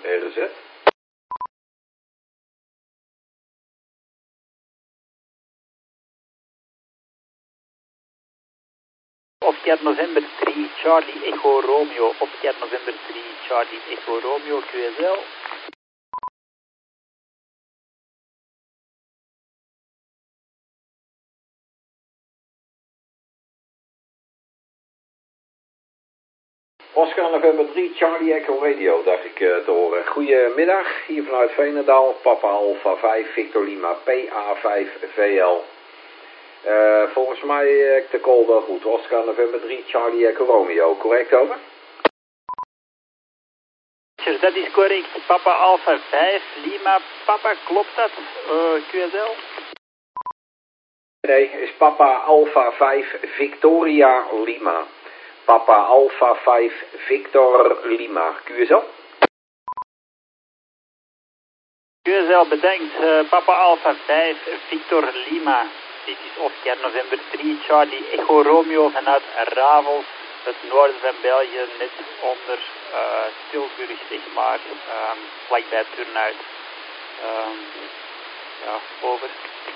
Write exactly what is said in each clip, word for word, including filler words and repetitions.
R Z. Oscar November drie, Charlie Echo Romeo. Oscar November drie, Charlie Echo Romeo, Q S L. Oscar November drie, Charlie Echo Radio, dacht ik uh, te horen. Goedemiddag, hier vanuit Veenendaal, Papa Alpha vijf, Victor Lima, P A vijf, V L. Uh, volgens mij heb ik de call wel goed. Oscar November drie, Charlie Echo Romeo, correct over? Dat is correct. Papa Alpha vijf, Lima, Papa, klopt dat? Uh, Q S L? Nee, is Papa Alpha vijf, Victoria Lima. Papa Alpha vijf, Victor Lima, Q S L? Q S L bedankt. Uh, Papa Alpha vijf, Victor Lima. Dit is Oscar November drie, Charlie Echo Romeo vanuit Ravels, het noorden van België, net onder uh, Tilburg, zeg maar, um, vlakbij Turnhout. Um, ja, over.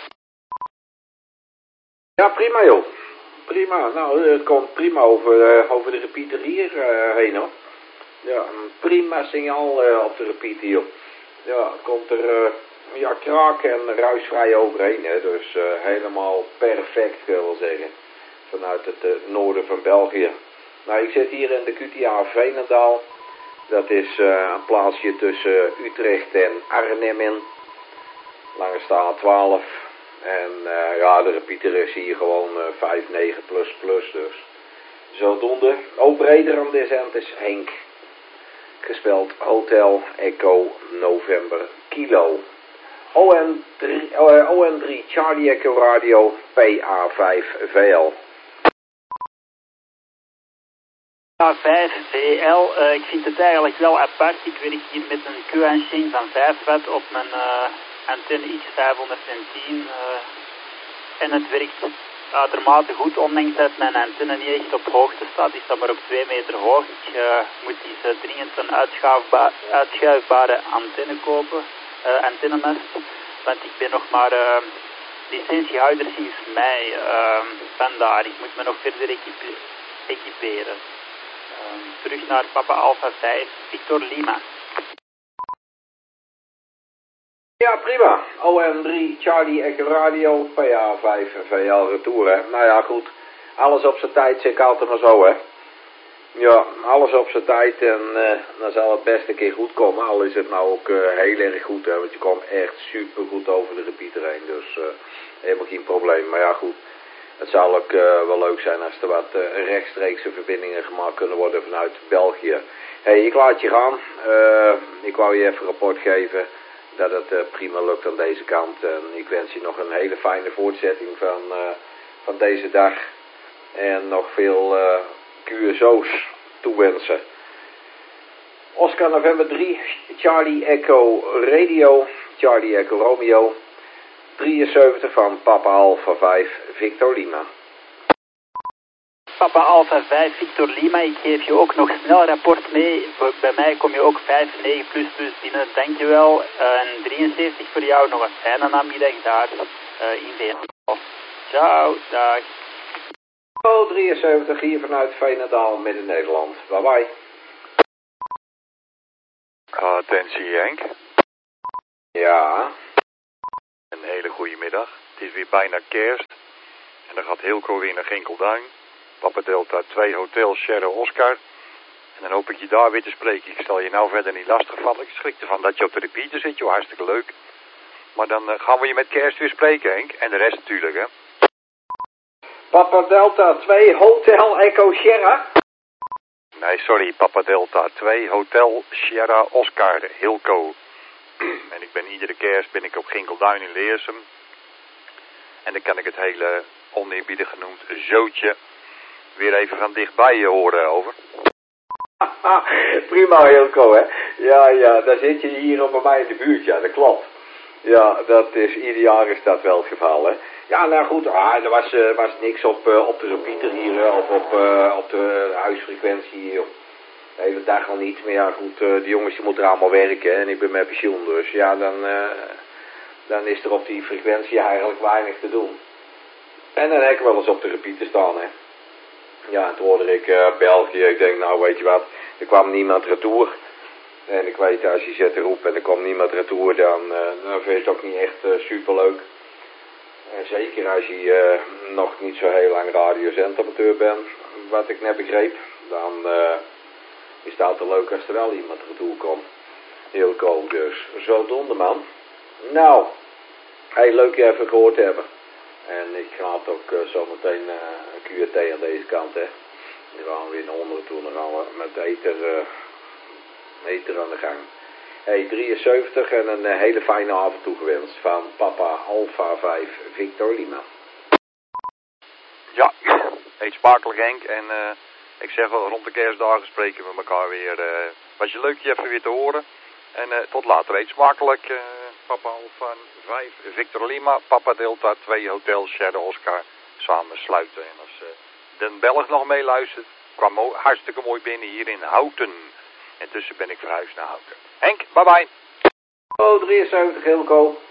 Ja, prima joh. Prima. Nou, het komt prima over, uh, over de repeater hier uh, heen hoor. Ja, een prima signaal uh, op de repeater hier. Ja, komt er... Uh, Ja, kraak en ruisvrij overheen, hè. Dus uh, helemaal perfect, wil ik wel zeggen. Vanuit het uh, noorden van België. Nou, ik zit hier in de Q T A Veenendaal. Dat is uh, een plaatsje tussen Utrecht en Arnhem in. Langs de A twaalf. En uh, ja, de repeater is hier gewoon uh, vijf negen plus plus, dus zodoende. Ook breder aan deze end is Henk. Gespeld Hotel Echo November Kilo. O N drie, uh, O N drie Charlie Echo Radio P A vijf V L. P A vijf V L, uh, ik vind het eigenlijk wel apart. Ik werk hier met een Q-chain van vijf watt op mijn uh, antenne X vijfhonderdtien. Uh, en het werkt uitermate goed, ondanks dat mijn antenne niet echt op hoogte staat. Die staat maar op twee meter hoog. Ik uh, moet die uh, dringend een uitschuifba uitschuifbare antenne kopen. Uh, antennemast, want ik ben nog maar uh, licentiehouder sinds mei, uh, vandaar, ik moet me nog verder equipe equiperen. Uh, terug naar Papa Alpha vijf, Victor Lima. Ja, prima. O N drie Charlie Echo Radio, P A vijf V L retour, hè. Nou ja, goed. Alles op zijn tijd, zeg ik altijd maar zo, hè. Ja, alles op zijn tijd en uh, dan zal het best een keer goed komen. Al is het nou ook uh, heel erg goed, hè, want je komt echt super goed over de repeater heen. Dus uh, helemaal geen probleem. Maar ja, goed. Het zou ook uh, wel leuk zijn als er wat uh, rechtstreekse verbindingen gemaakt kunnen worden vanuit België. Hé, hey, ik laat je gaan. Uh, ik wou je even rapport geven dat het uh, prima lukt aan deze kant. En ik wens je nog een hele fijne voortzetting van, uh, van deze dag. En nog veel... Uh, Q S O's toewensen. Oscar November drie, Charlie Echo Radio, Charlie Echo Romeo, drieënzeventig van Papa Alpha vijf, Victor Lima. Papa Alpha vijf, Victor Lima, ik geef je ook nog snel rapport mee. Bij mij kom je ook vijf negen plus plus binnen, dankjewel. Uh, en drieënzeventig voor jou, nog een fijne namiddag daar uh, in Veenendaal. Ciao, dag. drieënzeventig hier vanuit Veenendaal, Midden-Nederland. Bye bye. Attentie Henk. Ja. Een hele goede middag. Het is weer bijna kerst. En dan gaat Hilco weer naar Ginkelduin. Papa Delta twee Hotel Sierra Oscar. En dan hoop ik je daar weer te spreken. Ik stel je nou verder niet lastigvallen. Ik schrik ervan dat je op de repeater zit, joh. Hartstikke leuk. Maar dan uh, gaan we je met kerst weer spreken, Henk. En de rest natuurlijk, hè. Papa Delta twee Hotel Echo Sierra. Nee, sorry. Papa Delta twee Hotel Sierra Oscar Hilco. En ik ben iedere kerst ben ik op Ginkelduin in Leersum. En dan kan ik het hele oneerbiedig genoemd zootje weer even van dichtbij je horen, over. Prima Hilco, hè. Ja, ja, daar zit je hier op bij mij in de buurt, ja, dat klopt. Ja, dat is, ieder jaar is dat wel het geval, hè. Ja, nou goed, ah, er was, uh, was niks op, uh, op de repeater hier, uh, of op, uh, op de huisfrequentie hier. De hele dag al niet. Maar ja goed, uh, de jongens die moeten allemaal werken en ik ben met pensioen. Dus ja, dan, uh, dan is er op die frequentie eigenlijk weinig te doen. En dan heb ik wel eens op de repeater staan, hè. Ja, en toen hoorde ik uh, België. Ik denk, nou weet je wat, er kwam niemand retour. En ik weet, als je zet erop en er kwam niemand retour, dan, uh, dan vind je het ook niet echt uh, superleuk. En zeker als je uh, nog niet zo heel lang radiozendamateur bent, wat ik net begreep, dan uh, is het altijd leuk als er wel iemand retour komt. Heel cool, dus zo donder man. Nou, heel leuk je even gehoord hebben. En ik ga het ook uh, zo meteen uh, een Q en T aan deze kant, hè. Dan gaan we weer naar onderen toe, dan gaan we met ether, uh, ether aan de gang. Hey, drieënzeventig en een uh, hele fijne avond toegewenst van papa Alpha vijf Victor Lima. Ja, eet smakelijk Henk en uh, ik zeg wel, rond de kerstdagen spreken we elkaar weer. Uh, was je leuk je even weer te horen. En uh, tot later, eet smakelijk. Uh, papa Alpha vijf Victor Lima, papa Delta twee Hotel Shadow Oscar samen sluiten. En als uh, Den Belg nog meeluistert, kwam mo hartstikke mooi binnen hier in Houten. En tussen ben ik verhuisd naar Houten. Henk, bye bye. Oh, drieënzeventig Hilco.